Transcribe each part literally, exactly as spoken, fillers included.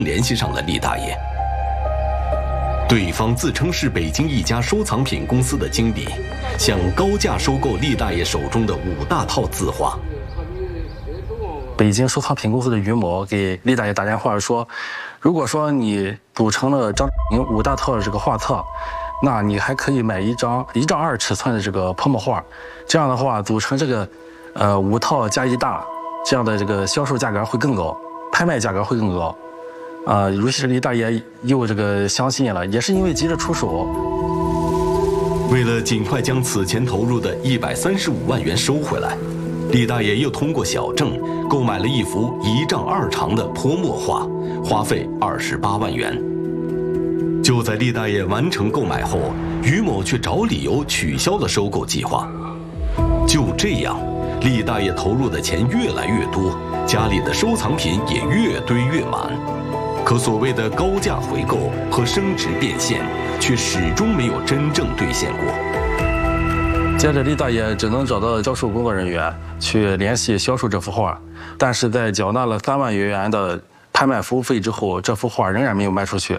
联系上了厉大爷。对方自称是北京一家收藏品公司的经理，想高价收购厉大爷手中的五大套字画。 北京收藏品公司的于某给厉大爷打电话说，如果说你组成了张明五大套的这个画册，那你还可以买一张一丈二尺寸的这个泼墨画，这样的话组成这个呃五套加一大，这样的这个销售价格会更高，拍卖价格会更高。啊、呃，于是厉大爷又这个相信了，也是因为急着出手。 为了尽快将此前投入的一百三十五万元收回来，厉大爷又通过小郑购买了一幅一丈二长的泼墨画，花费二十八万元。就在厉大爷完成购买后，于某却找理由取消了收购计划。就这样，厉大爷投入的钱越来越多，家里的收藏品也越堆越满。可所谓的高价回购和升值变现，却始终没有真正兑现过。 接着，厉大爷只能找到销售工作人员去联系销售这幅画，但是在缴纳了三万余元的拍卖服务费之后，这幅画仍然没有卖出去。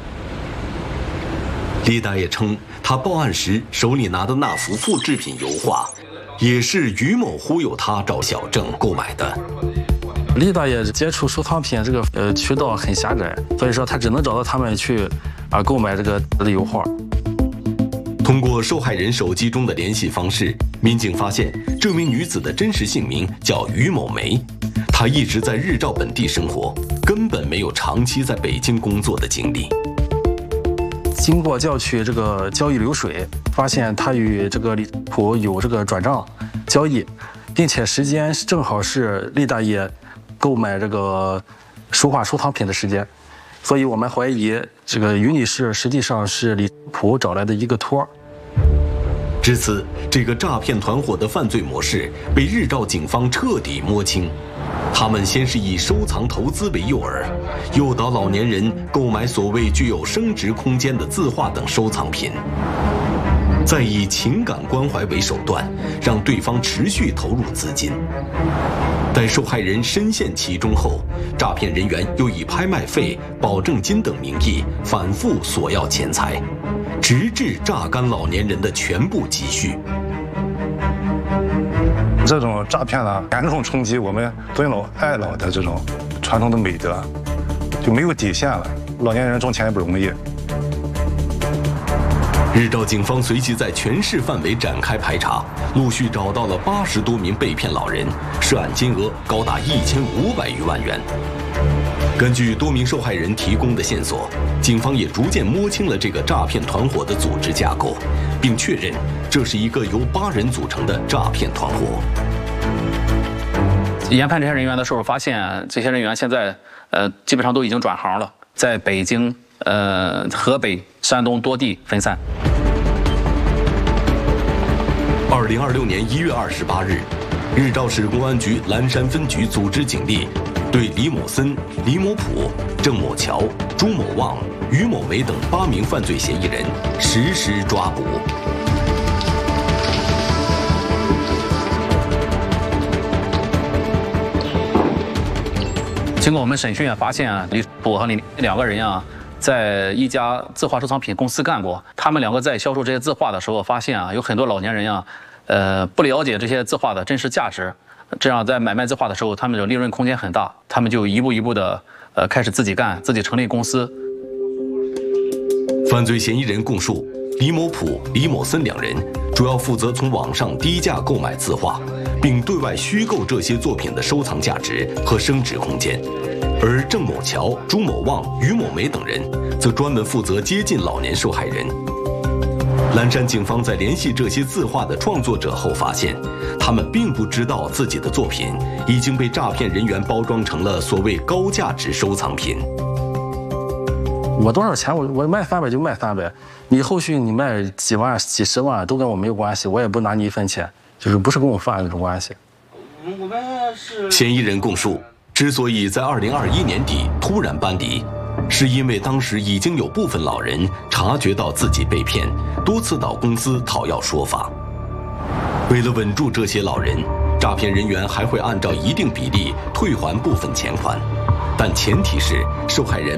厉大爷称，他报案时手里拿的那幅复制品油画，也是于某忽悠他找小郑购买的。 厉大爷接触收藏品这个呃渠道很狭窄，所以说他只能找到他们去啊购买这个油画。 通过受害人手机中的联系方式，民警发现这名女子的真实姓名叫于某梅，她一直在日照本地生活，根本没有长期在北京工作的经历。 经过调取这个交易流水，发现他与这个李普有这个转账交易，并且时间正好是厉大爷购买这个书画收藏品的时间，所以我们怀疑这个于女士实际上是李普找来的一个托。 至此，这个诈骗团伙的犯罪模式被日照警方彻底摸清。他们先是以收藏投资为诱饵，诱导老年人购买所谓具有升值空间的字画等收藏品，再以情感关怀为手段，让对方持续投入资金。待受害人深陷其中后，诈骗人员又以拍卖费、保证金等名义反复索要钱财，直至榨干老年人的全部积蓄。 这种诈骗呢，严重冲击我们尊老爱老的这种传统的美德，就没有底线了。老年人挣钱也不容易。 日照警方随即在全市范围展开排查，陆续找到了八十多名被骗老人，涉案金额高达一千五百余万元。根据多名受害人提供的线索，警方也逐渐摸清了这个诈骗团伙的组织架构，并确认这是一个由八人组成的诈骗团伙。 研判这些人员的时候，发现这些人员现在呃基本上都已经转行了，在北京、呃河北、山东多地分散。 二零二六年一月二十八日，日照市公安局蓝山分局组织警力，对李某森、李某普、郑某桥、朱某旺、于某梅等八名犯罪嫌疑人实施抓捕。 经过我们审讯，发现啊，李普和李两个人啊，在一家字画收藏品公司干过。他们两个在销售这些字画的时候，发现啊，有很多老年人啊，呃，不了解这些字画的真实价值。这样在买卖字画的时候，他们的利润空间很大，他们就一步一步的，呃，开始自己干，自己成立公司。 犯罪嫌疑人供述，李某普、李某森两人主要负责从网上低价购买字画，并对外虚构这些作品的收藏价值和升值空间。而郑某桥、朱某旺、于某梅等人则专门负责接近老年受害人。蓝山警方在联系这些字画的创作者后发现，他们并不知道自己的作品已经被诈骗人员包装成了所谓高价值收藏品。 我多少钱，我我卖三百就卖三百，你后续你卖几万、几十万都跟我没有关系，我也不拿你一分钱，就是不是跟我贩的那种关系。 我们是嫌疑人供述，之所以在二零二一年底突然搬离，是因为当时已经有部分老人察觉到自己被骗，多次到公司讨要说法。为了稳住这些老人，诈骗人员还会按照一定比例退还部分钱款，但前提是受害人